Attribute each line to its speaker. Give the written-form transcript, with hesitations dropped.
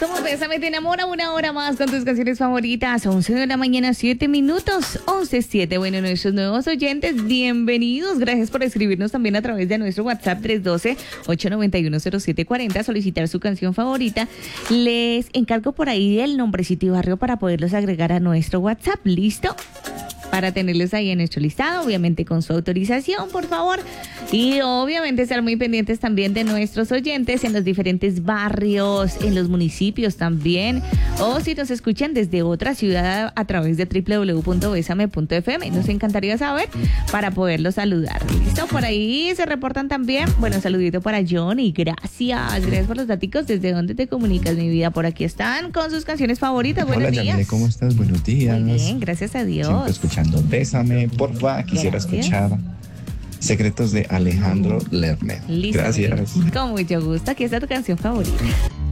Speaker 1: Somos Bésame, te enamora, una hora más con tus canciones favoritas. 11 de la mañana, 7 minutos. 11:07. Bueno, nuestros nuevos oyentes, bienvenidos. Gracias por escribirnos también a través de nuestro WhatsApp 312-891-0740. Solicitar su canción favorita. Les encargo por ahí el nombrecito y barrio para poderlos agregar a nuestro WhatsApp. ¿Listo? Para tenerlos ahí en nuestro listado, obviamente con su autorización, por favor. Y obviamente estar muy pendientes también de nuestros oyentes en los diferentes barrios, en los municipios también. O si nos escuchan desde otra ciudad a través de www.besame.fm. Nos encantaría saber para poderlos saludar. ¿Listo? Por ahí se reportan también. Bueno, saludito para Johnny. Gracias por los daticos. ¿Desde dónde te comunicas, mi vida? Por aquí están con sus canciones favoritas. Buenos días.
Speaker 2: Yamile, ¿cómo estás? Buenos días.
Speaker 1: Muy bien, gracias a Dios.
Speaker 2: Siempre escuchando Bésame, porfa. Quisiera escuchar Secretos de Alejandro Lerner.
Speaker 1: Listo.
Speaker 2: Gracias.
Speaker 1: Con mucho gusto. Aquí está tu canción favorita.